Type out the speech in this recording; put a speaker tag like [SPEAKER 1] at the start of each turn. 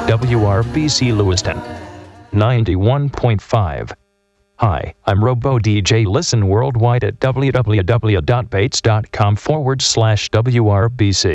[SPEAKER 1] WRBC Lewiston 91.5. Hi, I'm Robo DJ. Listen worldwide at www.bates.com/WRBC.